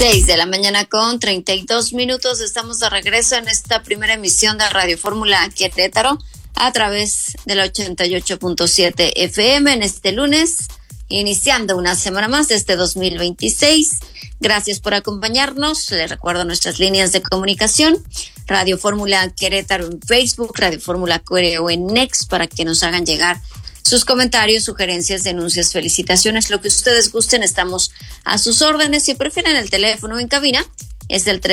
6:32 a.m. Estamos de regreso en esta primera emisión de Radio Fórmula Querétaro a través de la 88.7 FM en este lunes, iniciando una semana más de este 2026. Gracias por acompañarnos. Les recuerdo nuestras líneas de comunicación: Radio Fórmula Querétaro en Facebook, Radio Fórmula Querétaro en X, para que nos hagan llegar sus comentarios, sugerencias, denuncias, felicitaciones, lo que ustedes gusten. Estamos a sus órdenes. Si prefieren el teléfono en cabina, es del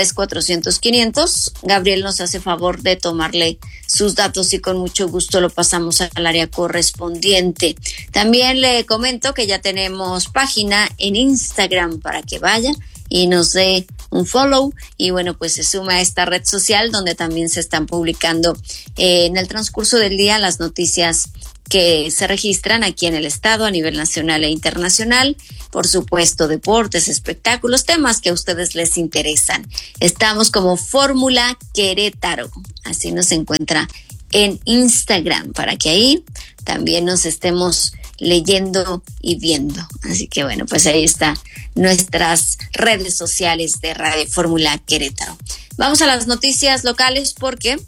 3-400-500. Gabriel nos hace favor de tomarle sus datos y con mucho gusto lo pasamos al área correspondiente. También le comento que ya tenemos página en Instagram para que vaya y nos dé un follow y bueno, pues se suma a esta red social donde también se están publicando en el transcurso del día las noticias que se registran aquí en el estado a nivel nacional e internacional. Por supuesto, deportes, espectáculos, temas que a ustedes les interesan. Estamos como Fórmula Querétaro, así nos encuentra en Instagram, para que ahí también nos estemos leyendo y viendo. Así que bueno, pues ahí está nuestras redes sociales de Radio Fórmula Querétaro. Vamos a las noticias locales, porque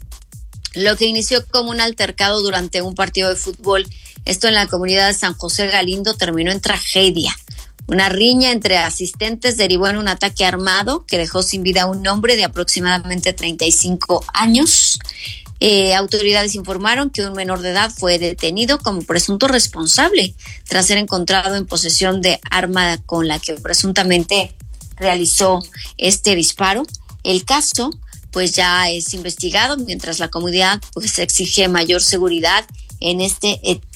lo que inició como un altercado durante un partido de fútbol, esto en la comunidad de San José Galindo, terminó en tragedia. Una riña entre asistentes derivó en un ataque armado que dejó sin vida a un hombre de aproximadamente 35 años. Autoridades informaron que un menor de edad fue detenido como presunto responsable tras ser encontrado en posesión de arma con la que presuntamente realizó este disparo. El caso pues ya es investigado, mientras la comunidad pues exige mayor seguridad en este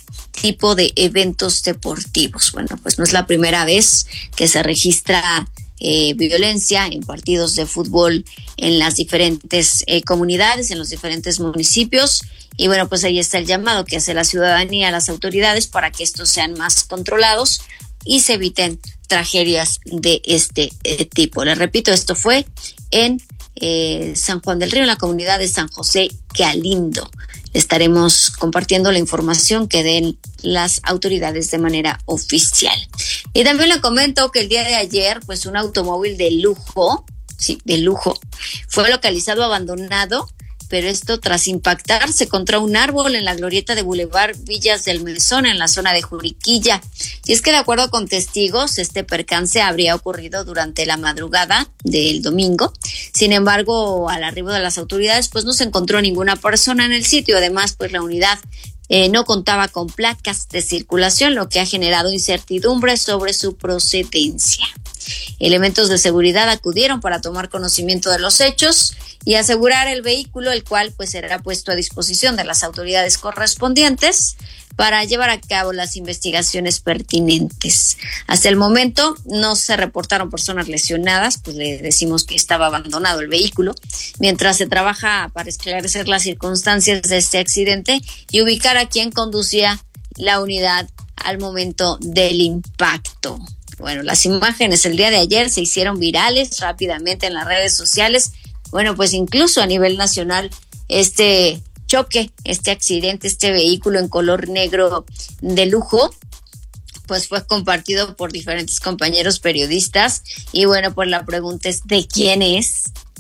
tipo de eventos deportivos. Bueno, pues no es la primera vez que se registra violencia en partidos de fútbol en las diferentes comunidades, en los diferentes municipios. Y bueno, pues ahí está el llamado que hace la ciudadanía a las autoridades para que estos sean más controlados y se eviten tragedias de este tipo. Les repito, esto fue en San Juan del Río, en la comunidad de San José Galindo. Estaremos compartiendo la información que den las autoridades de manera oficial. Y también le comento que el día de ayer, pues un automóvil de lujo, fue localizado abandonado, pero esto tras impactarse contra un árbol en la glorieta de Boulevard Villas del Mesón, en la zona de Juriquilla. Y es que de acuerdo con testigos, este percance habría ocurrido durante la madrugada del domingo. Sin embargo, al arribo de las autoridades, pues no se encontró ninguna persona en el sitio. Además, pues la unidad no contaba con placas de circulación, lo que ha generado incertidumbre sobre su procedencia. Elementos de seguridad acudieron para tomar conocimiento de los hechos y asegurar el vehículo, el cual pues será puesto a disposición de las autoridades correspondientes para llevar a cabo las investigaciones pertinentes. Hasta el momento no se reportaron personas lesionadas, pues le decimos que estaba abandonado el vehículo, mientras se trabaja para esclarecer las circunstancias de este accidente y ubicar a quien conducía la unidad al momento del impacto. Bueno, las imágenes el día de ayer se hicieron virales rápidamente en las redes sociales. Bueno, pues incluso a nivel nacional este choque, este accidente, este vehículo en color negro de lujo, pues fue compartido por diferentes compañeros periodistas. Y bueno, pues la pregunta es: ¿de quién es?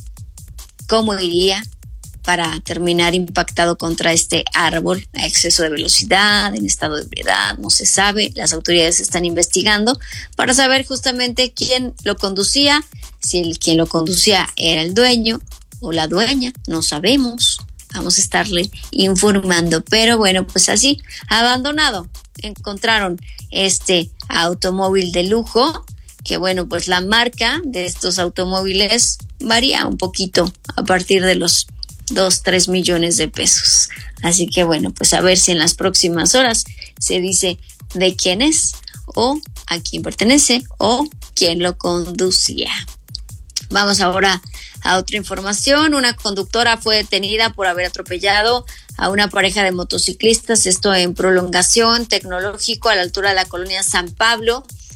¿Cómo iría para terminar impactado contra este árbol a exceso de velocidad, en estado de ebriedad? No se sabe. Las autoridades están investigando para saber justamente quién lo conducía, si quien lo conducía era el dueño o la dueña, no sabemos. Vamos a estarle informando, pero bueno, pues así, abandonado, encontraron este automóvil de lujo, que bueno, pues la marca de estos automóviles varía un poquito a partir de los 2-3 millones de pesos. Así que bueno, pues a ver si en las próximas horas se dice de quién es, o a quién pertenece, o quién lo conducía. Vamos ahora a otra información. Una conductora fue detenida por haber atropellado a una pareja de motociclistas, esto en Prolongación Tecnológico, a la altura de la colonia San Pablo,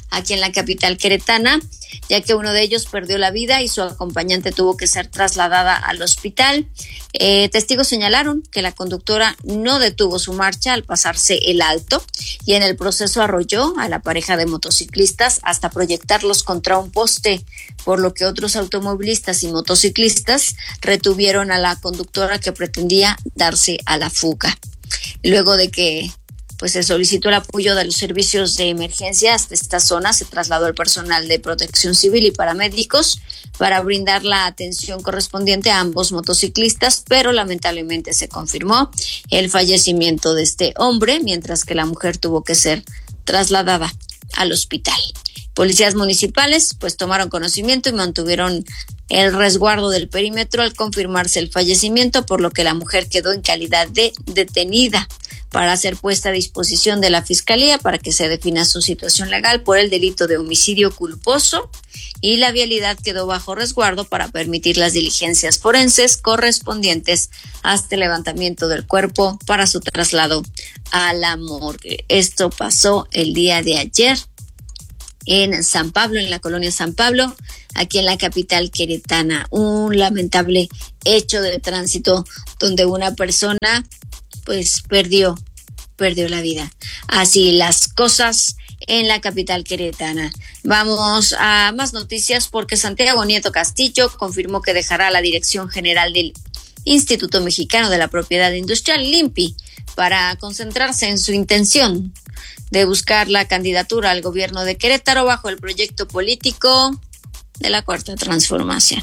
aquí en la capital queretana, ya que uno de ellos perdió la vida y su acompañante tuvo que ser trasladada al hospital. Testigos señalaron que la conductora no detuvo su marcha al pasarse el alto y en el proceso arrolló a la pareja de motociclistas hasta proyectarlos contra un poste, por lo que otros automovilistas y motociclistas retuvieron a la conductora que pretendía darse a la fuga. Luego de que se solicitó el apoyo de los servicios de emergencia hasta esta zona, se trasladó el personal de protección civil y paramédicos para brindar la atención correspondiente a ambos motociclistas, pero lamentablemente se confirmó el fallecimiento de este hombre, mientras que la mujer tuvo que ser trasladada al hospital. Policías municipales tomaron conocimiento y mantuvieron el resguardo del perímetro al confirmarse el fallecimiento, por lo que la mujer quedó en calidad de detenida para ser puesta a disposición de la Fiscalía para que se defina su situación legal por el delito de homicidio culposo, y la vialidad quedó bajo resguardo para permitir las diligencias forenses correspondientes hasta el levantamiento del cuerpo para su traslado a la morgue. Esto pasó el día de ayer en San Pablo, en la colonia San Pablo, aquí en la capital queretana. Un lamentable hecho de tránsito donde una persona perdió la vida. Así las cosas en la capital queretana. Vamos a más noticias porque Santiago Nieto Castillo confirmó que dejará la dirección general del Instituto Mexicano de la Propiedad Industrial, INPI, para concentrarse en su intención de buscar la candidatura al gobierno de Querétaro bajo el proyecto político de la Cuarta Transformación.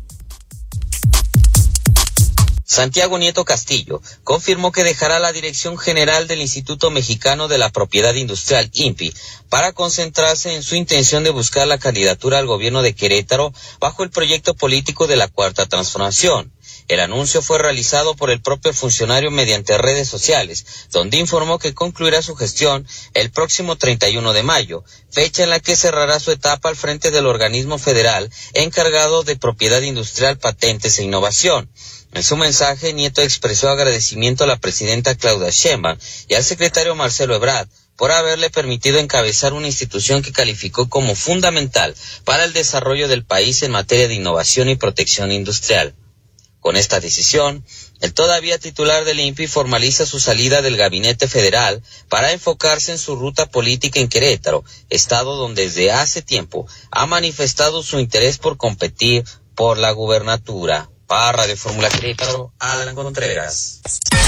Santiago Nieto Castillo confirmó que dejará la dirección general del Instituto Mexicano de la Propiedad Industrial, INPI, para concentrarse en su intención de buscar la candidatura al gobierno de Querétaro bajo el proyecto político de la Cuarta Transformación. El anuncio fue realizado por el propio funcionario mediante redes sociales, donde informó que concluirá su gestión el próximo 31 de mayo, fecha en la que cerrará su etapa al frente del organismo federal encargado de propiedad industrial, patentes e innovación. En su mensaje, Nieto expresó agradecimiento a la presidenta Claudia Sheinbaum y al secretario Marcelo Ebrard por haberle permitido encabezar una institución que calificó como fundamental para el desarrollo del país en materia de innovación y protección industrial. Con esta decisión, el todavía titular del INPI formaliza su salida del gabinete federal para enfocarse en su ruta política en Querétaro, estado donde desde hace tiempo ha manifestado su interés por competir por la gubernatura. Para Radio Fórmula Querétaro, Alan Contreras.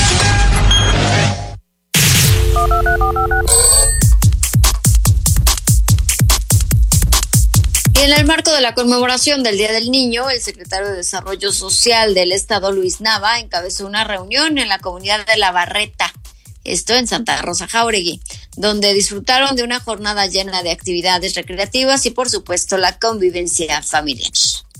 Y en el marco de la conmemoración del Día del Niño, el secretario de Desarrollo Social del Estado, Luis Nava, encabezó una reunión en la comunidad de La Barreta, esto en Santa Rosa Jáuregui, donde disfrutaron de una jornada llena de actividades recreativas y, por supuesto, la convivencia familiar.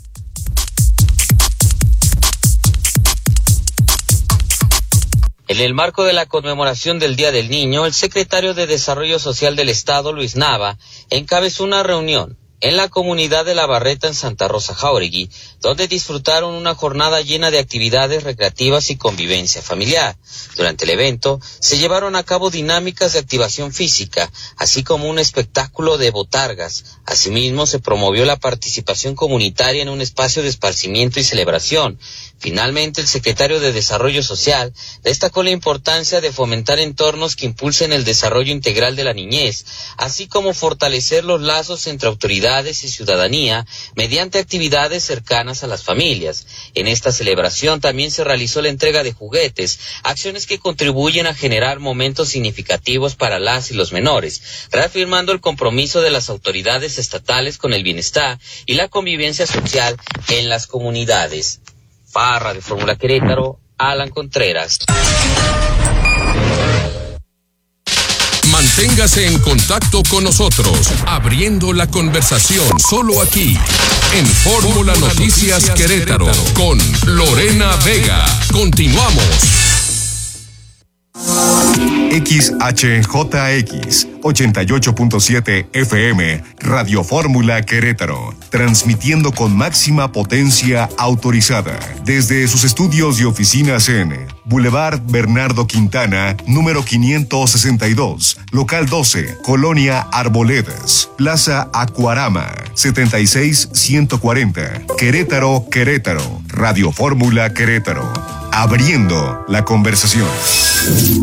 En el marco de la conmemoración del Día del Niño, el secretario de Desarrollo Social del Estado, Luis Nava, encabezó una reunión en la comunidad de La Barreta en Santa Rosa Jáuregui, donde disfrutaron una jornada llena de actividades recreativas y convivencia familiar. Durante el evento se llevaron a cabo dinámicas de activación física, así como un espectáculo de botargas. Asimismo, se promovió la participación comunitaria en un espacio de esparcimiento y celebración. Finalmente, el secretario de Desarrollo Social destacó la importancia de fomentar entornos que impulsen el desarrollo integral de la niñez, así como fortalecer los lazos entre autoridades y ciudadanía mediante actividades cercanas a las familias. En esta celebración también se realizó la entrega de juguetes, acciones que contribuyen a generar momentos significativos para las y los menores, reafirmando el compromiso de las autoridades estatales con el bienestar y la convivencia social en las comunidades. Para Radio Fórmula Querétaro, Alan Contreras. Manténgase en contacto con nosotros, abriendo la conversación solo aquí, en Fórmula Noticias Querétaro, con Lorena Vega. Continuamos. XHJX 88.7 FM, Radio Fórmula Querétaro, transmitiendo con máxima potencia autorizada desde sus estudios y oficinas en Boulevard Bernardo Quintana, número 562, local 12, Colonia Arboledas, Plaza Acuarama, 76140, Querétaro, Querétaro. Radio Fórmula Querétaro. Abriendo la conversación.